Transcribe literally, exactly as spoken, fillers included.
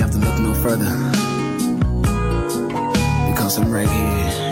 have to look no further, because I'm right here.